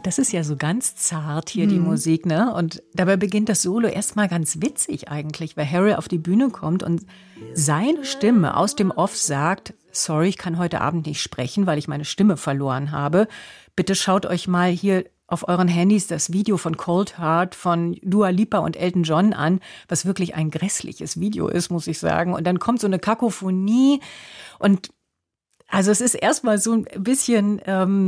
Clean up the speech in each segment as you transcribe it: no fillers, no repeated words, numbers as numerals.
Das ist ja so ganz zart hier, die Musik, ne? Und dabei beginnt das Solo erstmal ganz witzig eigentlich, weil Harry auf die Bühne kommt und seine Stimme aus dem Off sagt: Sorry, ich kann heute Abend nicht sprechen, weil ich meine Stimme verloren habe. Bitte schaut euch mal hier auf euren Handys das Video von Cold Heart von Dua Lipa und Elton John an, was wirklich ein grässliches Video ist, muss ich sagen. Und dann kommt so eine Kakophonie und also es ist erstmal so ein bisschen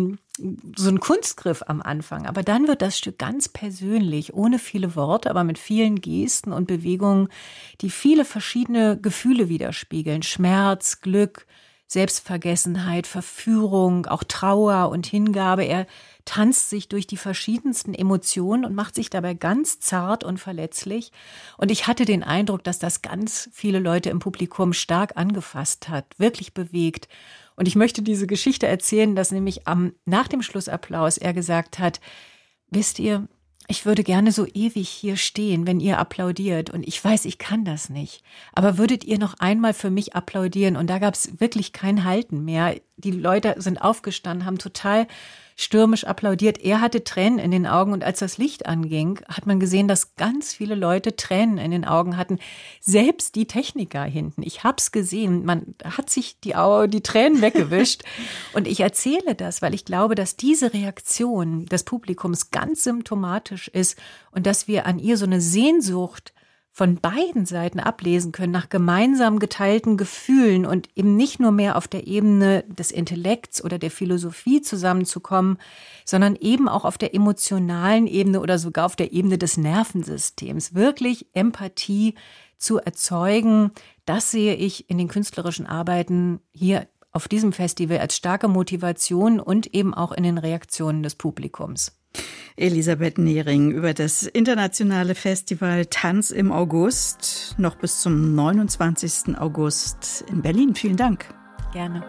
so ein Kunstgriff am Anfang, aber dann wird das Stück ganz persönlich, ohne viele Worte, aber mit vielen Gesten und Bewegungen, die viele verschiedene Gefühle widerspiegeln. Schmerz, Glück, Selbstvergessenheit, Verführung, auch Trauer und Hingabe. Er tanzt sich durch die verschiedensten Emotionen und macht sich dabei ganz zart und verletzlich. Und ich hatte den Eindruck, dass das ganz viele Leute im Publikum stark angefasst hat, wirklich bewegt. Und ich möchte diese Geschichte erzählen, dass nämlich nach dem Schlussapplaus er gesagt hat: Wisst ihr, ich würde gerne so ewig hier stehen, wenn ihr applaudiert. Und ich weiß, ich kann das nicht. Aber würdet ihr noch einmal für mich applaudieren? Und da gab es wirklich kein Halten mehr. Die Leute sind aufgestanden, haben total stürmisch applaudiert. Er hatte Tränen in den Augen. Und als das Licht anging, hat man gesehen, dass ganz viele Leute Tränen in den Augen hatten. Selbst die Techniker hinten. Ich hab's gesehen. Man hat sich die Tränen weggewischt. Und ich erzähle das, weil ich glaube, dass diese Reaktion des Publikums ganz symptomatisch ist und dass wir an ihr so eine Sehnsucht von beiden Seiten ablesen können nach gemeinsam geteilten Gefühlen und eben nicht nur mehr auf der Ebene des Intellekts oder der Philosophie zusammenzukommen, sondern eben auch auf der emotionalen Ebene oder sogar auf der Ebene des Nervensystems. Wirklich Empathie zu erzeugen, das sehe ich in den künstlerischen Arbeiten hier auf diesem Festival als starke Motivation und eben auch in den Reaktionen des Publikums. Elisabeth Nehring über das internationale Festival Tanz im August, noch bis zum 29. August in Berlin. Vielen Dank. Gerne.